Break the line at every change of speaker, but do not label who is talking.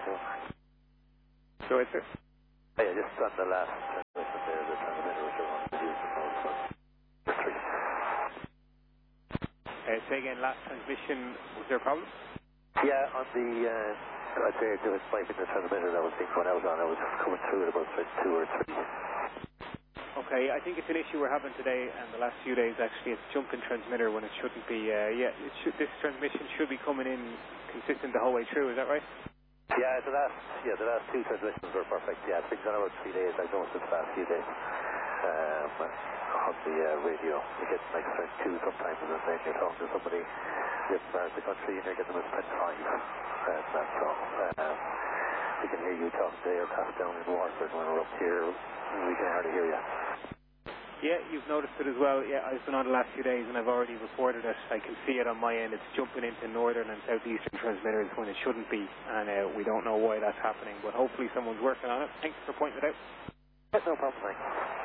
So it's
Yeah, just on the last transmission there, the transmitter which I wanted to use the most for 3.
say again, last transmission, was there a problem?
Yeah, on the, I'd say there was spike in the transmitter that was being going out on. I was coming through at about 2 or 3.
Okay, I think it's an issue we're having today and the last few days actually. It's jumping transmitter when it shouldn't be. This transmission should be coming in consistent the whole way through, is that right?
Yeah, the last 2 transmissions were perfect. Yeah, it's been done about 3 days. I've noticed the past few days. On the radio, you get like 2 sometimes, and then you're talking to somebody different part of the country, and you're getting them at 25. We can hear you talking to aircraft down in Waterford when we're up here. We can hardly hear you.
Yeah, you've noticed it as well. Yeah, I've been on the last few days and I've already reported it. I can see it on my end. It's jumping into northern and southeastern transmitters when it shouldn't be, and we don't know why that's happening, but hopefully someone's working on it. Thanks for pointing it out.
No problem, thanks.